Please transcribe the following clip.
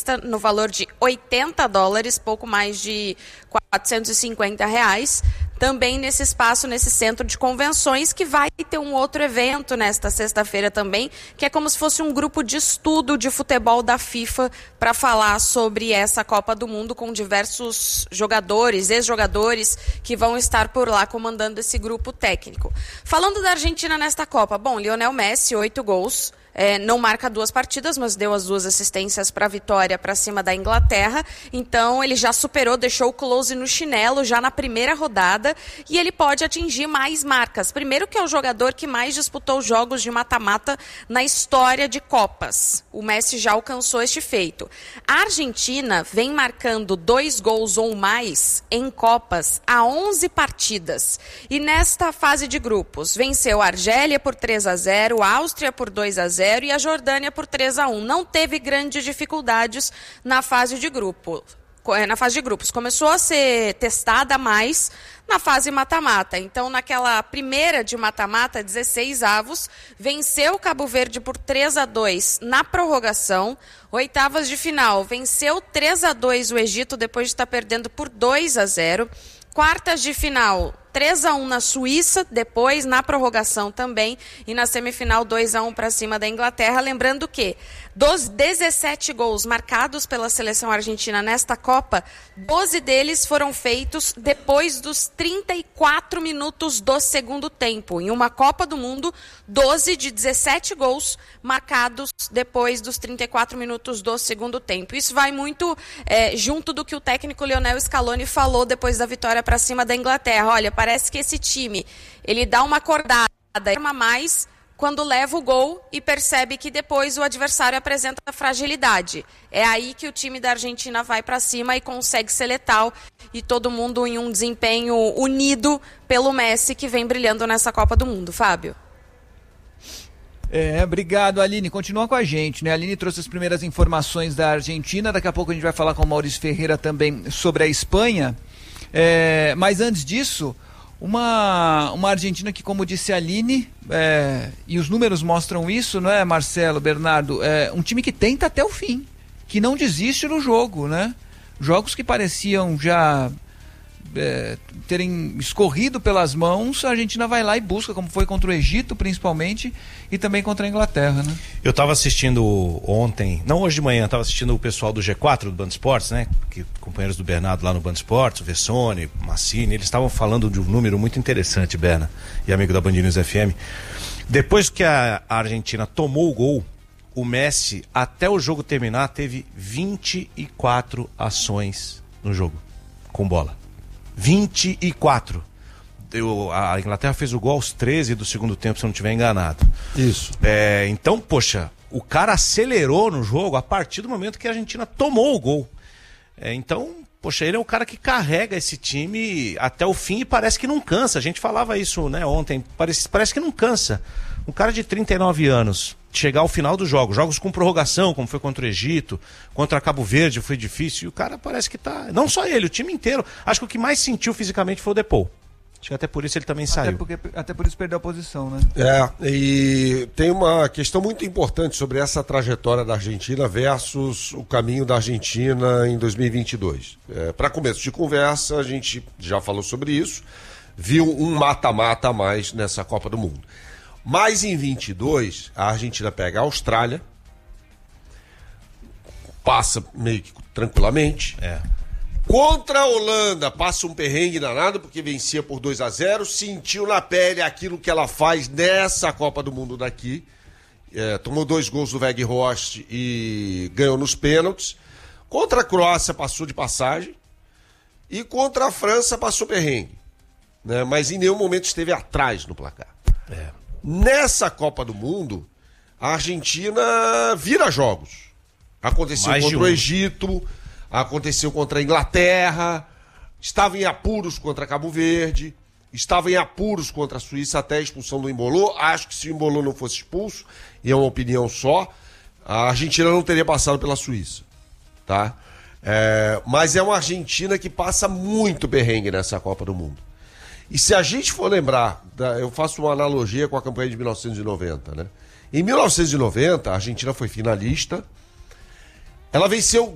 prevista no valor de $80, pouco mais de R$450, também nesse espaço, nesse centro de convenções, que vai ter um outro evento nesta sexta-feira também, que é como se fosse um grupo de estudo de futebol da FIFA para falar sobre essa Copa do Mundo, com diversos jogadores, ex-jogadores, que vão estar por lá comandando esse grupo técnico. Falando da Argentina nesta Copa, bom, Lionel Messi, 8 gols, não marca 2 partidas, mas deu as 2 assistências para a vitória para cima da Inglaterra. Então ele já superou, deixou o close no chinelo já na primeira rodada, e ele pode atingir mais marcas. Primeiro, que é o jogador que mais disputou jogos de mata-mata na história de Copas. O Messi já alcançou este feito. A Argentina vem marcando 2 gols ou mais em Copas há 11 partidas. E nesta fase de grupos, venceu a Argélia por 3-0, a Áustria por 2-0, e a Jordânia por 3-1. Não teve grandes dificuldades na fase de grupos. Começou a ser testada mais na fase mata-mata. Então, naquela primeira de mata-mata, 16 avos, venceu Cabo Verde por 3-2 na prorrogação. Oitavas de final, venceu 3-2 o Egito, depois de estar perdendo por 2-0. Quartas de final, 3-1 na Suíça, depois na prorrogação também, e na semifinal 2-1 para cima da Inglaterra. Lembrando que dos 17 gols marcados pela seleção argentina nesta Copa, 12 deles foram feitos depois dos 34 minutos do segundo tempo. Em uma Copa do Mundo, 12 de 17 gols marcados depois dos 34 minutos do segundo tempo. Isso vai muito junto do que o técnico Lionel Scaloni falou depois da vitória para cima da Inglaterra. Olha, parece que esse time, ele dá uma acordada, arma mais quando leva o gol e percebe que depois o adversário apresenta fragilidade. É aí que o time da Argentina vai para cima e consegue ser letal, e todo mundo em um desempenho unido pelo Messi, que vem brilhando nessa Copa do Mundo. Fábio. Obrigado, Aline. Continua com a gente, né? A Aline trouxe as primeiras informações da Argentina, daqui a pouco a gente vai falar com o Maurício Ferreira também sobre a Espanha. Mas antes disso, uma Argentina que, como disse a Aline, e os números mostram isso, não é, Marcelo, Bernardo? Um time que tenta até o fim, que não desiste no jogo, né? Jogos que pareciam já terem escorrido pelas mãos, a Argentina vai lá e busca, como foi contra o Egito principalmente, e também contra a Inglaterra, né? Eu estava assistindo ontem, não hoje de manhã, estava assistindo o pessoal do G4 do Band Esportes, né? Companheiros do Bernardo lá no Band Esportes, o Vessone, Massini, eles estavam falando de um número muito interessante, Berna, e amigo da Band News FM. Depois que a Argentina tomou o gol, o Messi, até o jogo terminar, teve 24 ações no jogo, com bola. 24. A Inglaterra fez o gol aos 13 do segundo tempo, se eu não estiver enganado. Isso. Então, poxa, o cara acelerou no jogo a partir do momento que a Argentina tomou o gol. Então, poxa, ele é o cara que carrega esse time até o fim e parece que não cansa. A gente falava isso, né, ontem. Parece que não cansa. Um cara de 39 anos, chegar ao final dos jogos com prorrogação, como foi contra o Egito, contra Cabo Verde foi difícil, e o cara parece que tá, não só ele, o time inteiro. Acho que o que mais sentiu fisicamente foi o Depou. Acho que até por isso ele também saiu. Até por isso perdeu a posição, né? E tem uma questão muito importante sobre essa trajetória da Argentina versus o caminho da Argentina em 2022. Para começo de conversa, a gente já falou sobre isso, viu um mata-mata a mais nessa Copa do Mundo. Mas em 22, a Argentina pega a Austrália, passa meio que tranquilamente. Contra a Holanda, passa um perrengue danado, porque vencia por 2-0, sentiu na pele aquilo que ela faz nessa Copa do Mundo daqui. Tomou 2 gols do Weghorst e ganhou nos pênaltis. Contra a Croácia passou de passagem. E contra a França passou perrengue, né? Mas em nenhum momento esteve atrás no placar. Nessa Copa do Mundo, a Argentina vira jogos. Aconteceu contra o Egito, aconteceu contra a Inglaterra, estava em apuros contra Cabo Verde, estava em apuros contra a Suíça até a expulsão do Embolou. Acho que se o Embolou não fosse expulso, e é uma opinião só, a Argentina não teria passado pela Suíça, tá? Mas é uma Argentina que passa muito perrengue nessa Copa do Mundo. E se a gente for lembrar, eu faço uma analogia com a campanha de 1990, né? Em 1990, a Argentina foi finalista, ela venceu